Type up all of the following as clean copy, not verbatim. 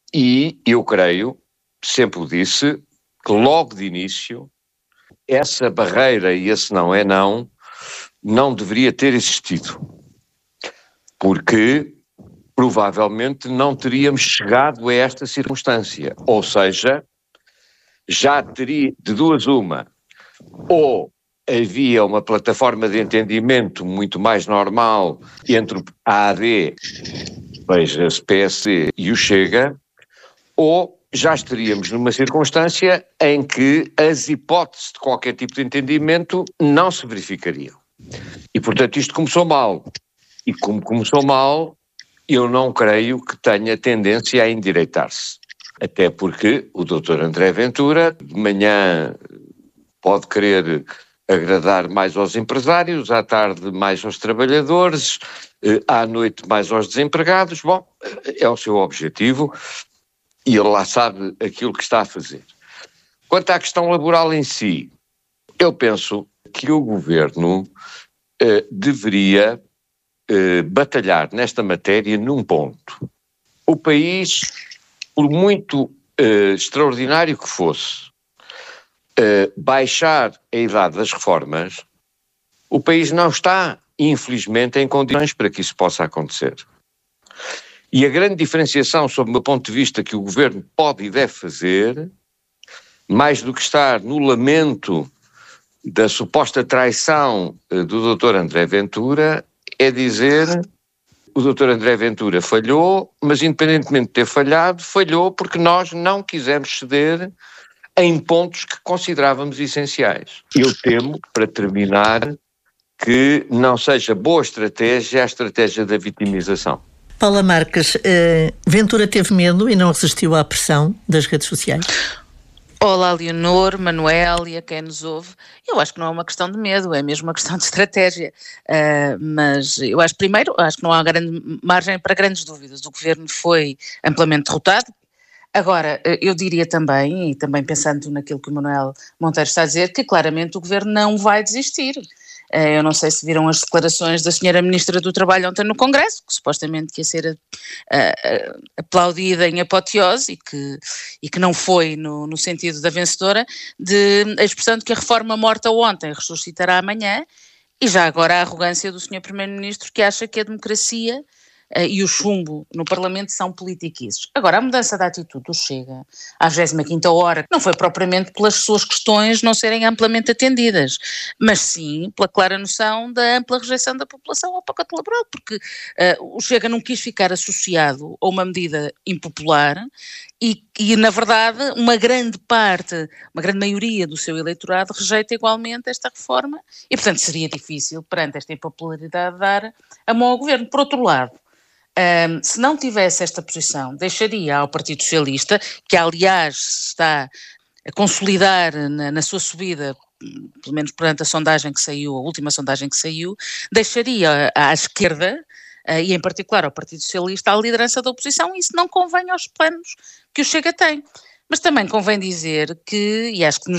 E eu creio, sempre o disse, que logo de início essa barreira e esse não deveria ter existido, porque provavelmente não teríamos chegado a esta circunstância, ou seja, já teria de duas uma, ou havia uma plataforma de entendimento muito mais normal entre a AD, veja-se PSD e o Chega, ou já estaríamos numa circunstância em que as hipóteses de qualquer tipo de entendimento não se verificariam. E, portanto, isto começou mal. E como começou mal, eu não creio que tenha tendência a endireitar-se. Até porque o Dr. André Ventura, de manhã, pode querer agradar mais aos empresários, à tarde mais aos trabalhadores, à noite mais aos desempregados. Bom, é o seu objetivo e ele lá sabe aquilo que está a fazer. Quanto à questão laboral em si, eu penso que o Governo deveria batalhar nesta matéria num ponto. O país, por muito extraordinário que fosse, baixar a idade das reformas, o país não está, infelizmente, em condições para que isso possa acontecer. E a grande diferenciação, sob o meu ponto de vista, que o Governo pode e deve fazer, mais do que estar no lamento da suposta traição do Dr. André Ventura, é dizer: o Dr. André Ventura falhou, mas independentemente de ter falhado, falhou porque nós não quisemos ceder em pontos que considerávamos essenciais. Eu temo, para terminar, que não seja boa estratégia a estratégia da vitimização. Paula Marques, Ventura teve medo e não resistiu à pressão das redes sociais? Olá, Leonor, Manuel e a quem nos ouve. Eu acho que não é uma questão de medo, é mesmo uma questão de estratégia. Mas eu acho, primeiro, que não há grande margem para grandes dúvidas. O governo foi amplamente derrotado. Agora, eu diria também, e também pensando naquilo que o Manuel Monteiro está a dizer, que claramente o governo não vai desistir. Eu não sei se viram as declarações da senhora Ministra do Trabalho ontem no Congresso, que supostamente ia ser aplaudida em apoteose e que não foi no sentido da vencedora, a expressão de que a reforma morta ontem ressuscitará amanhã, e já agora a arrogância do senhor Primeiro-Ministro, que acha que a democracia e o chumbo no Parlamento são politiquices. Agora, a mudança da atitude do Chega à 25ª hora não foi propriamente pelas suas questões não serem amplamente atendidas, mas sim pela clara noção da ampla rejeição da população ao pacote laboral, porque o Chega não quis ficar associado a uma medida impopular e, na verdade, uma grande maioria do seu eleitorado rejeita igualmente esta reforma e, portanto, seria difícil, perante esta impopularidade, dar a mão ao governo. Por outro lado, se não tivesse esta posição, deixaria ao Partido Socialista, que aliás está a consolidar na sua subida, pelo menos perante a sondagem que saiu, a última sondagem que saiu, deixaria à esquerda, e em particular ao Partido Socialista, a liderança da oposição, e isso não convém aos planos que o Chega tem. Mas também convém dizer que, e acho que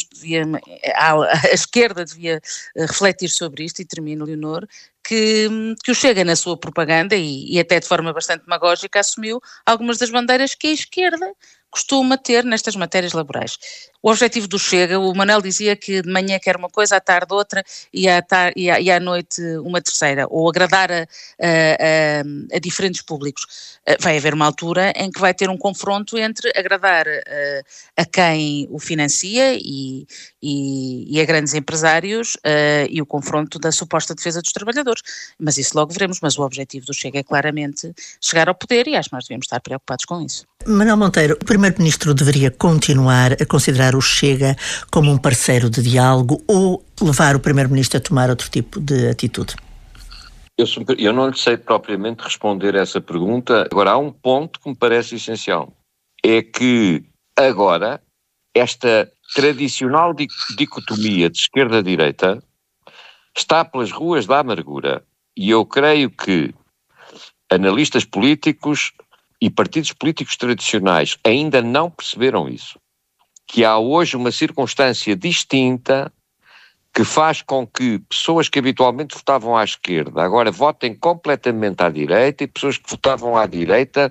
a esquerda devia refletir sobre isto, e termino, Leonor, que o Chega na sua propaganda, e até de forma bastante demagógica, assumiu algumas das bandeiras que a esquerda costuma ter nestas matérias laborais. O objetivo do Chega, o Manuel dizia que de manhã quer uma coisa, à tarde outra e à noite uma terceira, ou agradar a diferentes públicos. Vai haver uma altura em que vai ter um confronto entre agradar a quem o financia e a grandes empresários e o confronto da suposta defesa dos trabalhadores. Mas isso logo veremos, mas o objetivo do Chega é claramente chegar ao poder e acho que nós devemos estar preocupados com isso. Manuel Monteiro, o Primeiro-Ministro deveria continuar a considerar o Chega como um parceiro de diálogo ou levar o Primeiro-Ministro a tomar outro tipo de atitude? Eu não lhe sei propriamente responder essa pergunta. Agora, há um ponto que me parece essencial. É que agora esta tradicional dicotomia de esquerda-direita está pelas ruas da amargura. E eu creio que analistas políticos e partidos políticos tradicionais ainda não perceberam isso. Que há hoje uma circunstância distinta que faz com que pessoas que habitualmente votavam à esquerda agora votem completamente à direita e pessoas que votavam à direita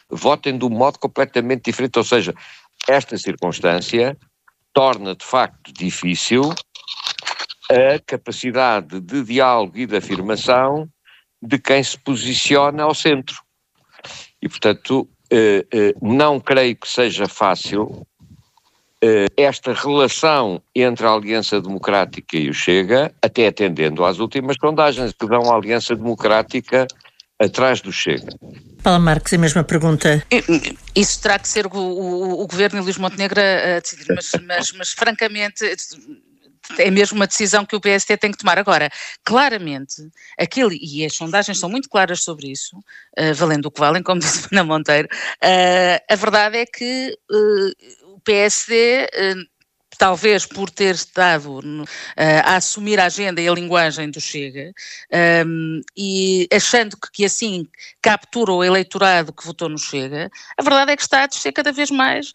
votem de um modo completamente diferente. Ou seja, esta circunstância torna de facto difícil a capacidade de diálogo e de afirmação de quem se posiciona ao centro. E, portanto, não creio que seja fácil esta relação entre a Aliança Democrática e o Chega, até atendendo às últimas sondagens que dão a Aliança Democrática atrás do Chega. Paula Marques, a mesma pergunta. Isso terá que ser o governo e Luís Montenegro a decidir, mas francamente é mesmo uma decisão que o PSD tem que tomar. Agora, claramente, e as sondagens são muito claras sobre isso, valendo o que valem, como disse Manuel Monteiro, a verdade é que o PSD, talvez por ter estado a assumir a agenda e a linguagem do Chega, e achando que assim captura o eleitorado que votou no Chega, a verdade é que está a descer cada vez mais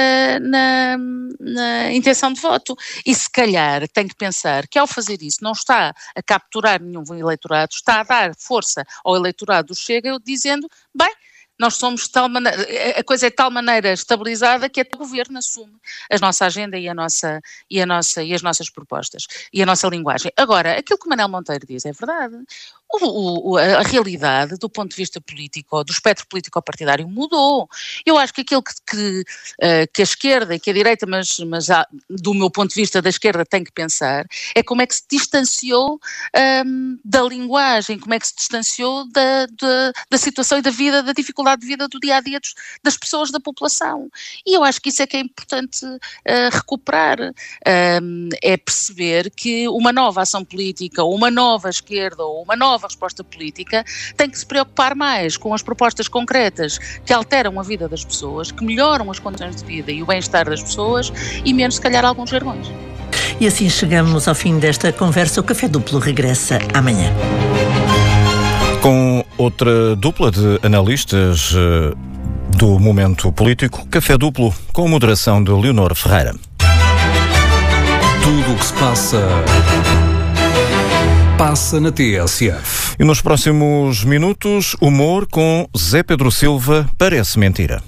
na intenção de voto. E se calhar tem que pensar que ao fazer isso não está a capturar nenhum eleitorado, está a dar força ao eleitorado do Chega, dizendo, bem, nós somos de tal maneira, a coisa é de tal maneira estabilizada que até o governo assume a nossa agenda e as nossas propostas e a nossa linguagem. Agora, aquilo que o Manuel Monteiro diz é verdade. A realidade do ponto de vista político, do espectro político-partidário mudou. Eu acho que aquilo que a esquerda e que a direita, mas do meu ponto de vista da esquerda tem que pensar, é como é que se distanciou da linguagem, como é que se distanciou da situação e da vida, da dificuldade de vida do dia-a-dia das pessoas, da população. E eu acho que isso é que é importante recuperar. É perceber que uma nova ação política, ou uma nova esquerda, ou uma nova resposta política tem que se preocupar mais com as propostas concretas que alteram a vida das pessoas, que melhoram as condições de vida e o bem-estar das pessoas e menos, se calhar, alguns jargões. E assim chegamos ao fim desta conversa. O Café Duplo regressa amanhã. Com outra dupla de analistas do momento político, Café Duplo, com a moderação de Leonor Ferreira. Tudo o que se passa na TSF. E nos próximos minutos, humor com Zé Pedro Silva, parece mentira.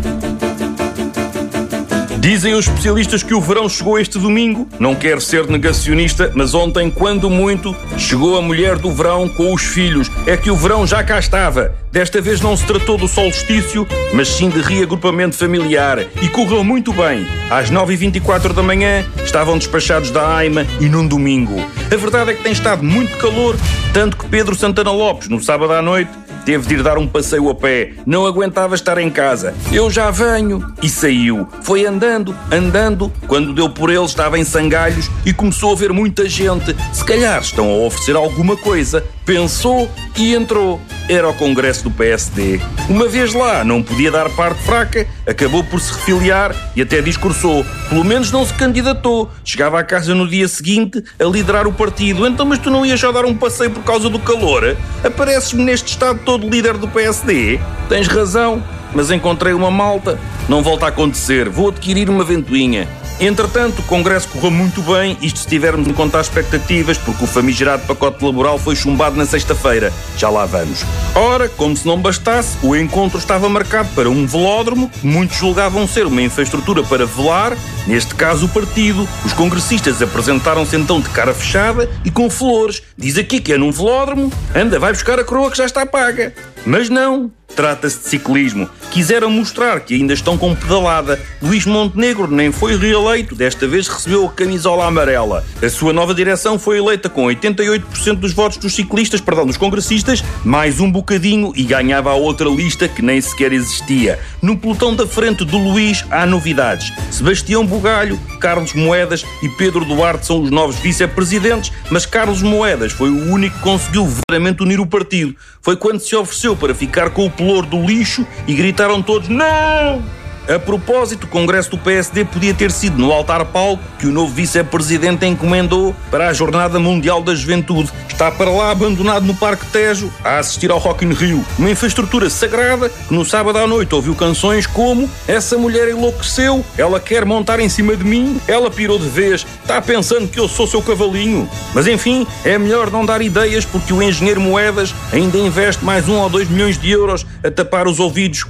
Dizem os especialistas que o verão chegou este domingo. Não quero ser negacionista, mas ontem, quando muito, chegou a mulher do verão com os filhos. É que o verão já cá estava. Desta vez não se tratou do solstício, mas sim de reagrupamento familiar. E correu muito bem. Às 9h24 da manhã, estavam despachados da AIMA e num domingo. A verdade é que tem estado muito calor, tanto que Pedro Santana Lopes, no sábado à noite, teve de ir dar um passeio a pé. Não aguentava estar em casa. Eu já venho. E saiu. Foi andando. Quando deu por ele, estava em Sangalhos e começou a ver muita gente. Se calhar estão a oferecer alguma coisa. Pensou e entrou. Era o congresso do PSD. Uma vez lá, não podia dar parte fraca, acabou por se refiliar e até discursou. Pelo menos não se candidatou. Chegava à casa no dia seguinte a liderar o partido. Então, mas tu não ias já dar um passeio por causa do calor? Apareces-me neste estado todo líder do PSD? Tens razão, mas encontrei uma malta. Não volta a acontecer. Vou adquirir uma ventoinha. Entretanto, o congresso correu muito bem, isto se tivermos em conta as expectativas, porque o famigerado pacote laboral foi chumbado na sexta-feira. Já lá vamos. Ora, como se não bastasse, o encontro estava marcado para um velódromo, que muitos julgavam ser uma infraestrutura para velar, neste caso o partido. Os congressistas apresentaram-se então de cara fechada e com flores. Diz aqui que é num velódromo, anda, vai buscar a coroa que já está paga. Mas não. Trata-se de ciclismo. Quiseram mostrar que ainda estão com pedalada. Luís Montenegro nem foi reeleito, desta vez recebeu a camisola amarela. A sua nova direção foi eleita com 88% dos votos dos dos congressistas, mais um bocadinho e ganhava a outra lista que nem sequer existia. No pelotão da frente do Luís há novidades. Sebastião Bugalho, Carlos Moedas e Pedro Duarte são os novos vice-presidentes, mas Carlos Moedas foi o único que conseguiu verdadeiramente unir o partido. Foi quando se ofereceu para ficar com o pelour do lixo e gritaram todos não! A propósito, o congresso do PSD podia ter sido no altar-palco que o novo vice-presidente encomendou para a Jornada Mundial da Juventude. Está para lá abandonado no Parque Tejo a assistir ao Rock in Rio. Uma infraestrutura sagrada que no sábado à noite ouviu canções como "Essa mulher enlouqueceu, ela quer montar em cima de mim, ela pirou de vez, está pensando que eu sou seu cavalinho". Mas enfim, é melhor não dar ideias porque o engenheiro Moedas ainda investe mais 1 ou 2 milhões de euros a tapar os ouvidos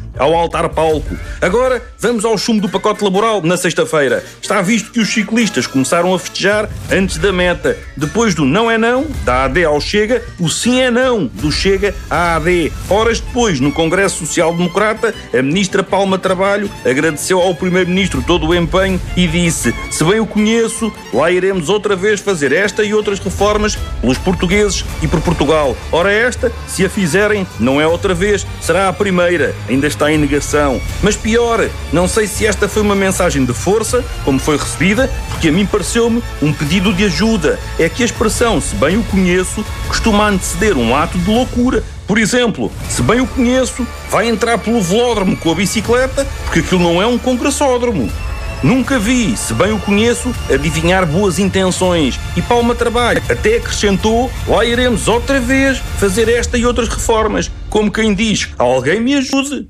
ao altar-palco. Agora, vamos ao chumbo do pacote laboral na sexta-feira. Está visto que os ciclistas começaram a festejar antes da meta. Depois do não é não, da AD ao Chega, o sim é não, do Chega à AD. Horas depois, no Congresso Social Democrata, a ministra Palma Trabalho agradeceu ao primeiro-ministro todo o empenho e disse: se bem o conheço, lá iremos outra vez fazer esta e outras reformas pelos portugueses e por Portugal. Ora esta, se a fizerem, não é outra vez, será a primeira. Ainda está em negação. Mas pior, não sei se esta foi uma mensagem de força, como foi recebida, porque a mim pareceu-me um pedido de ajuda. É que a expressão "se bem o conheço" costuma anteceder um ato de loucura. Por exemplo, se bem o conheço, vai entrar pelo velódromo com a bicicleta, porque aquilo não é um congressódromo. Nunca vi, se bem o conheço, adivinhar boas intenções. E Palma Trabalho até acrescentou: lá iremos outra vez fazer esta e outras reformas. Como quem diz: alguém me ajude.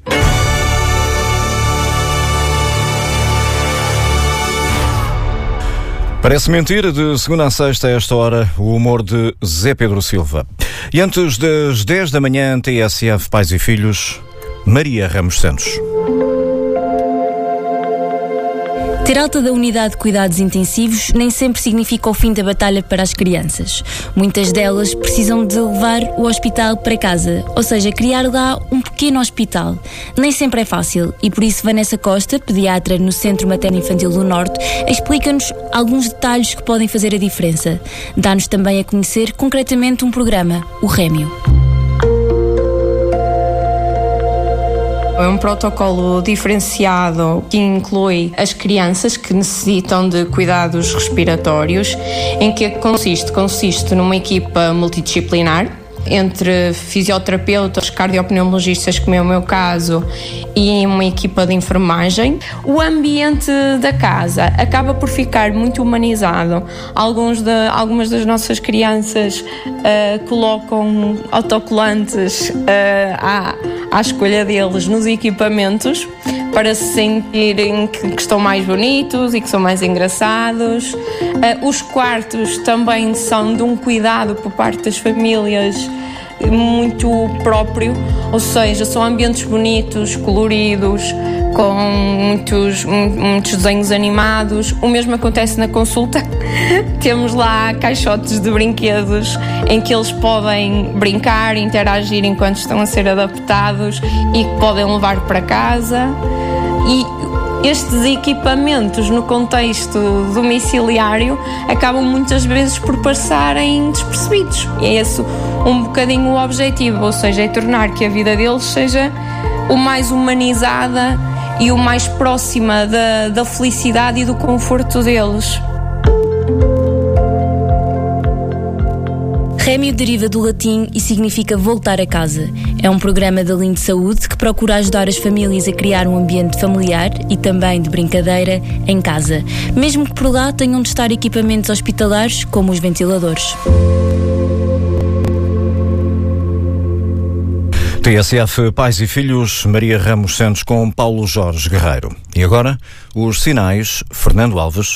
Parece mentira, de segunda a sexta, a esta hora, o humor de Zé Pedro Silva. E antes das 10 da manhã, TSF Pais e Filhos, Maria Ramos Santos. Ter alta da unidade de cuidados intensivos nem sempre significa o fim da batalha para as crianças. Muitas delas precisam de levar o hospital para casa, ou seja, criar lá um pequeno hospital. Nem sempre é fácil e por isso Vanessa Costa, pediatra no Centro Materno-Infantil do Norte, explica-nos alguns detalhes que podem fazer a diferença. Dá-nos também a conhecer concretamente um programa, o Rémio. É um protocolo diferenciado que inclui as crianças que necessitam de cuidados respiratórios, em que consiste numa equipa multidisciplinar entre fisioterapeutas, cardiopneumologistas, como é o meu caso, e uma equipa de enfermagem. O ambiente da casa acaba por ficar muito humanizado. Algumas das nossas crianças colocam autocolantes à escolha deles nos equipamentos para se sentirem que estão mais bonitos e que são mais engraçados. Os quartos também são de um cuidado por parte das famílias muito próprio, ou seja, são ambientes bonitos, coloridos, com muitos desenhos animados. O mesmo acontece na consulta. Temos lá caixotes de brinquedos em que eles podem brincar, interagir enquanto estão a ser adaptados e que podem levar para casa. E estes equipamentos no contexto domiciliário acabam muitas vezes por passarem despercebidos. E é esse um bocadinho o objetivo, ou seja, é tornar que a vida deles seja o mais humanizada e o mais próxima da felicidade e do conforto deles. Rémio deriva do latim e significa voltar a casa. É um programa da Linde Saúde que procura ajudar as famílias a criar um ambiente familiar e também de brincadeira em casa, mesmo que por lá tenham de estar equipamentos hospitalares como os ventiladores. TSF Pais e Filhos, Maria Ramos Santos com Paulo Jorge Guerreiro. E agora, os sinais, Fernando Alves.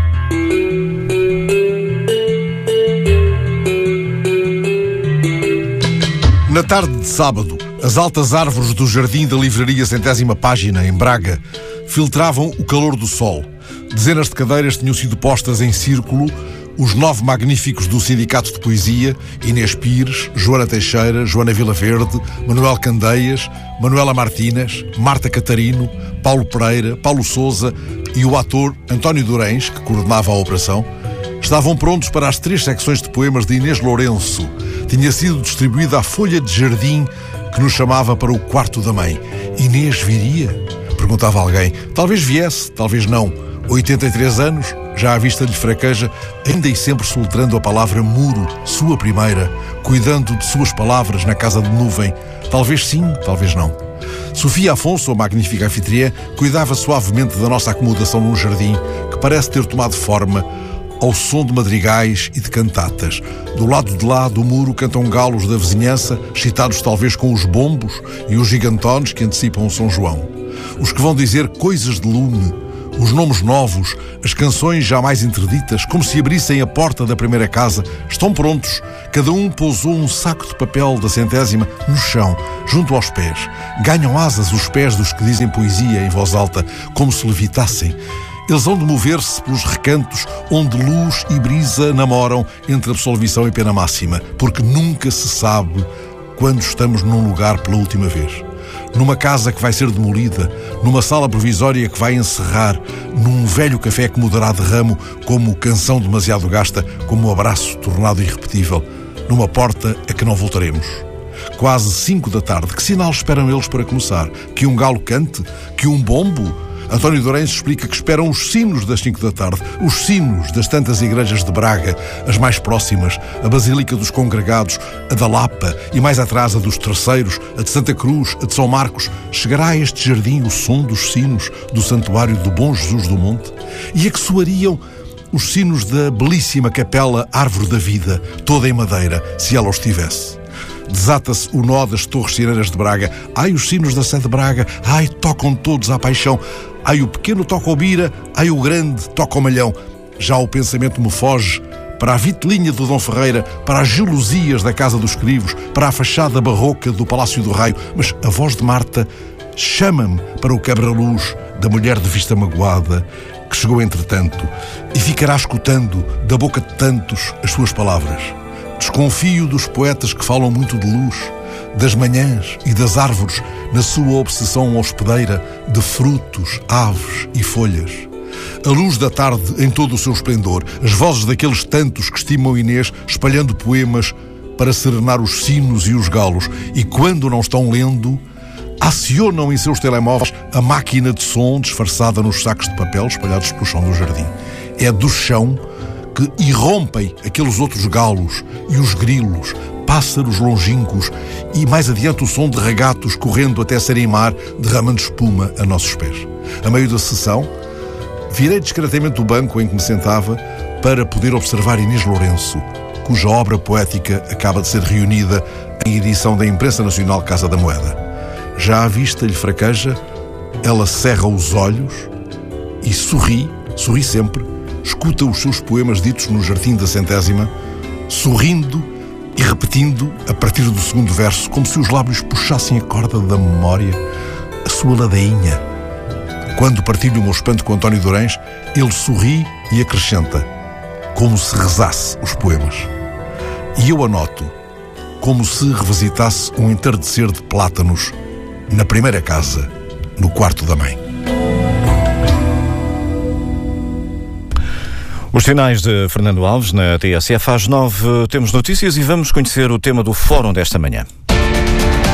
Na tarde de sábado, as altas árvores do Jardim da Livraria 100ª Página, em Braga, filtravam o calor do sol. Dezenas de cadeiras tinham sido postas em círculo. Os 9 magníficos do Sindicato de Poesia, Inês Pires, Joana Teixeira, Joana Vilaverde, Manuel Candeias, Manuela Martínez, Marta Catarino, Paulo Pereira, Paulo Sousa e o ator António Durães, que coordenava a operação, estavam prontos para as 3 secções de poemas de Inês Lourenço. Tinha sido distribuída a folha de jardim que nos chamava para o quarto da mãe. Inês viria? Perguntava alguém. Talvez viesse, talvez não. 83 anos, já a vista lhe fraqueja, ainda e sempre soletrando a palavra muro, sua primeira, cuidando de suas palavras na casa de nuvem. Talvez sim, talvez não. Sofia Afonso, a magnífica anfitriã, cuidava suavemente da nossa acomodação num jardim que parece ter tomado forma ao som de madrigais e de cantatas. Do lado de lá do muro cantam galos da vizinhança, excitados talvez com os bombos e os gigantones que antecipam o São João. Os que vão dizer coisas de lume, Os nomes novos, as canções jamais interditas, como se abrissem a porta da primeira casa, estão prontos. Cada um pousou um saco de papel da 100ª no chão, junto aos pés. Ganham asas os pés dos que dizem poesia em voz alta, como se levitassem. Eles hão de mover-se pelos recantos onde luz e brisa namoram entre absolvição e pena máxima, porque nunca se sabe quando estamos num lugar pela última vez. Numa casa que vai ser demolida, numa sala provisória que vai encerrar, num velho café que mudará de ramo como canção demasiado gasta, como abraço tornado irrepetível, numa porta a que não voltaremos. Quase 5 da tarde, que sinal esperam eles para começar? Que um galo cante? Que um bombo? António Dourenço explica que esperam os sinos das 5 da tarde, os sinos das tantas igrejas de Braga, as mais próximas, a Basílica dos Congregados, a da Lapa e mais atrás a dos Terceiros, a de Santa Cruz, a de São Marcos. Chegará a este jardim o som dos sinos do Santuário do Bom Jesus do Monte? E a que soariam os sinos da belíssima capela Árvore da Vida, toda em madeira, se ela os tivesse? Desata-se o nó das Torres Cireiras de Braga. Ai, os sinos da Sé de Braga. Ai, tocam todos à paixão. Ai, o pequeno toca o bira. Ai, o grande toca o malhão. Já o pensamento me foge para a vitelinha do Dom Ferreira, para as gelosias da Casa dos Crivos, para a fachada barroca do Palácio do Raio. Mas a voz de Marta chama-me para o quebra-luz da mulher de vista magoada, que chegou entretanto, e ficará escutando da boca de tantos as suas palavras. Desconfio dos poetas que falam muito de luz, das manhãs e das árvores na sua obsessão hospedeira de frutos, aves e folhas. A luz da tarde em todo o seu esplendor, as vozes daqueles tantos que estimam Inês espalhando poemas para serenar os sinos e os galos e, quando não estão lendo, acionam em seus telemóveis a máquina de som disfarçada nos sacos de papel espalhados pelo chão do jardim. É do chão que irrompem aqueles outros galos e os grilos, pássaros longínquos e mais adiante o som de regatos correndo até serem mar, derramando espuma a nossos pés. A meio da sessão, virei discretamente do banco em que me sentava para poder observar Inês Lourenço, cuja obra poética acaba de ser reunida em edição da Imprensa Nacional Casa da Moeda. Já a vista lhe fraqueja, ela cerra os olhos e sorri sempre, escuta os seus poemas ditos no jardim da 100ª, sorrindo e repetindo, a partir do segundo verso, como se os lábios puxassem a corda da memória, a sua ladainha. Quando partilho o meu espanto com António Dourenço, ele sorri e acrescenta, como se rezasse os poemas. E eu anoto, como se revisitasse um entardecer de plátanos na primeira casa, no quarto da mãe. Os sinais de Fernando Alves na TSF às 9 temos notícias e vamos conhecer o tema do fórum desta manhã.